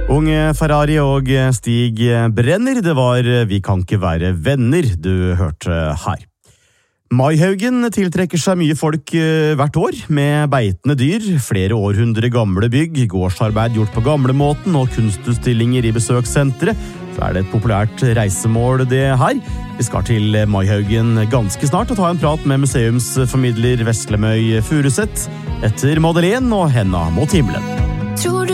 Unge Ferrari og Stig Brenner, det var Vi kan ikke være venner du hørte her. Maihaugen tiltrekker seg mye folk hvert år, med beitende dyr, flere århundre gamle bygg, gårdsarbeid gjort på gamlemåten og kunstutstillinger i besøkssentret. Så er det et populært reisemål det her. Vi skal til Maihaugen ganske snart og ta en prat med museumsformidler Vestlemøy Furuset etter Madeleine og Henna mot himmelen.